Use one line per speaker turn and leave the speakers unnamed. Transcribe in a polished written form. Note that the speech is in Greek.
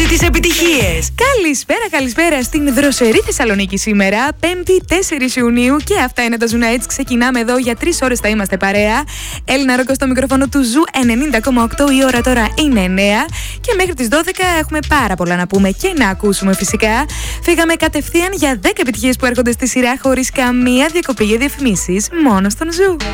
τις επιτυχίες.
Καλησπέρα στην δροσερή Θεσσαλονίκη σήμερα, 5η 4 Ιουνίου, και αυτά είναι τα Ζου Nights. Ξεκινάμε εδώ για 3 ώρες, θα είμαστε παρέα. Έλληνα Ρόκο στο μικρόφωνο του Ζου 90,8. Η ώρα τώρα είναι 9 και μέχρι τις 12 έχουμε πάρα πολλά να πούμε και να ακούσουμε φυσικά. Φύγαμε κατευθείαν για 10 επιτυχίες που έρχονται στη σειρά χωρίς καμία διακοπή για διαφημίσεις, μόνο στον Ζου.